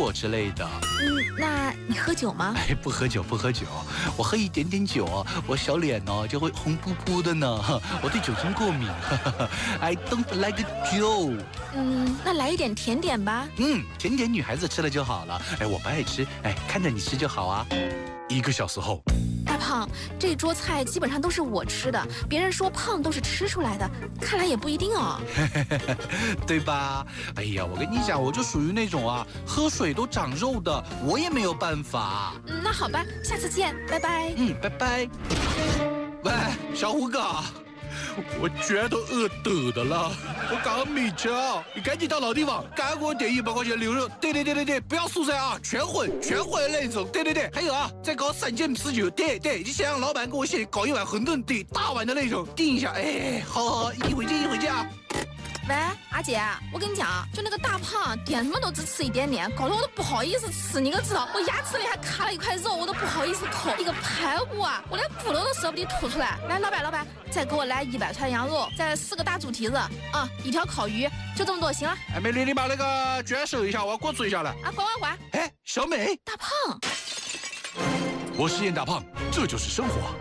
作之类的。 那你喝酒吗？ 哎，不喝酒，我喝一点点酒哦，我小脸哦就会红扑扑的呢。我对酒精过敏。I don't like 酒。 那来一点甜点吧。 甜点女孩子吃了就好了。哎，我不爱吃，哎，看着你吃就好啊。1个小时后。 大胖，这桌菜基本上都是我吃的，别人说胖都是吃出来的，看来也不一定哦。 对吧？哎呀，我跟你讲，我就属于那种啊，喝水都长肉的，我也没有办法。 那好吧，下次见，拜拜。 拜拜。喂，小胡哥，我居然都饿抖的了，我刚没吃啊！你赶紧到老地方，赶快给我点100块钱牛肉。对，不要素菜啊，全荤的那种。对，还有啊，再搞3件啤酒。对，你先让老板给我先搞1碗馄饨，对，大碗的那种，订一下。哎，好，一会见啊。 喂，阿姐，我跟你讲，就那个大胖点什么都只吃一点点，搞得我都不好意思吃，你可知道？我牙齿里还卡了一块肉，我都不好意思抠。一个排骨啊，我连骨头都舍不得吐出来。来，老板，再给我来100串羊肉，再4个大猪蹄子啊，1条烤鱼，就这么多，行了。 哎，美女，你把那个卷收一下，我要过注一下了。 啊，乖。 哎，小美， 大胖， 我是燕大胖，这就是生活。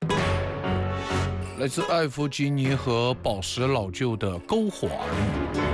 来自艾弗吉尼和宝石老舅的篝火儿女。